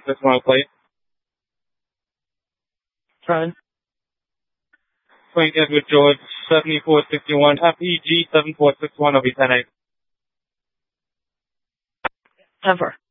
7461 plate. Front. Frank Edward George, 7461, FEG 7461 will be 10-8. 10-4.